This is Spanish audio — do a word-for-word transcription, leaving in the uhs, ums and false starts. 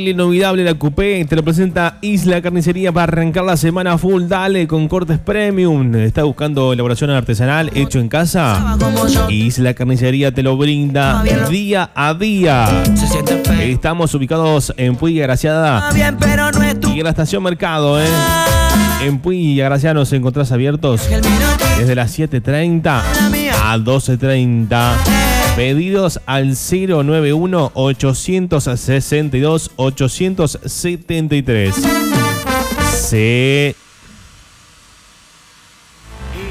Familia Inolvidable, la Coupé, te lo presenta Isla Carnicería para arrancar la semana full. Dale, con cortes premium. ¿Estás buscando elaboración artesanal hecho en casa? Isla Carnicería te lo brinda día a día. Estamos ubicados en Puy y Agraciada y en la estación Mercado, ¿eh? En Puy y Agraciada nos encontrás abiertos desde las siete treinta a doce treinta. Pedidos al cero nueve uno, ochocientos sesenta y dos, ochocientos setenta y tres. Se